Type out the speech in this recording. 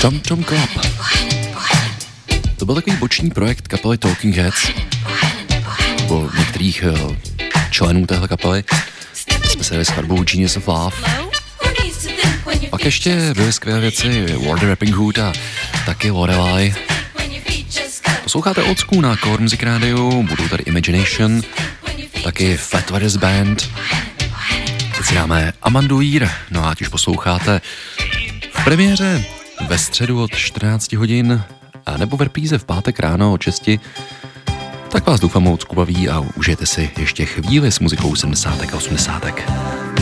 Tom Tom Club. To byl takový boční projekt kapely Talking Heads, nebo některých členů téhle kapely. Jsme se dali s skladbou Genius of Love. Pak ještě byly skvělé věci War the Rapping Hood a taky Lorelei. Posloucháte Old School na Core Music Radio, budou tady Imagination, taky Fat Weathers Band. Teď si dáme Amandu Weir, no a ať už posloucháte v premiéře ve středu od 14 hodin, a nebo v repríze v pátek ráno od 6, tak vás doufám moc baví a užijete si ještě chvíli s muzikou 70. a 80.